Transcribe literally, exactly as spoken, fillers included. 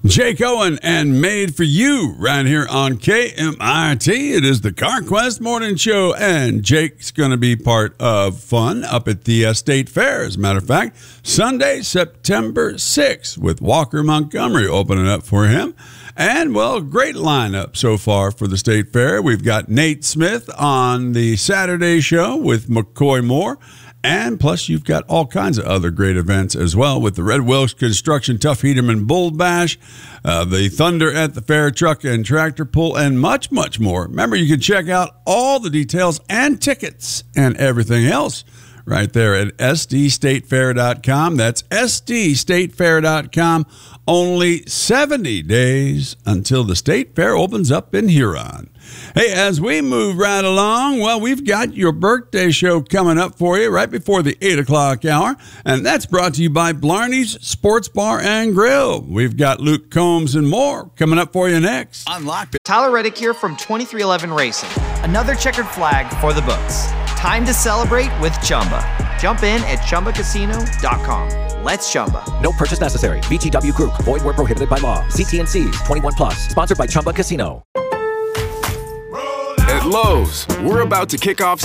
Jake Owen and Made for You right here on K M I T. It is the CarQuest Morning Show, and Jake's going to be part of fun up at the uh, State Fair. As a matter of fact, Sunday, September sixth, with Walker Montgomery opening up for him. And, well, great lineup so far for the State Fair. We've got Nate Smith on the Saturday show with McCoy Moore. And plus, you've got all kinds of other great events as well with the Red Wilkes Construction Tough Heaterman Bull Bash, uh, the Thunder at the Fair Truck and Tractor Pull, and much, much more. Remember, you can check out all the details and tickets and everything else right there at S D state fair dot com. That's S D state fair dot com. Only seventy days until the State Fair opens up in Huron. Hey, as we move right along, well, we've got your birthday show coming up for you right before the eight o'clock hour, and that's brought to you by Blarney's Sports Bar and Grill. We've got Luke Combs and more coming up for you next. Unlock. Tyler Reddick here from twenty-three eleven Racing. Another checkered flag for the books. Time to celebrate with Chumba. Jump in at chumba casino dot com. Let's Chumba. No purchase necessary. V G W Group. Void where prohibited by law. See T and C's. twenty-one plus. Sponsored by Chumba Casino. At Lowe's, we're about to kick off